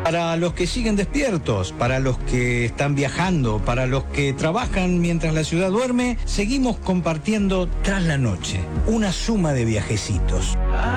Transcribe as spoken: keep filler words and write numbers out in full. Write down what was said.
Para los que siguen despiertos, para los que están viajando, para los que trabajan mientras la ciudad duerme, seguimos compartiendo Tras la Noche, una suma de viajecitos.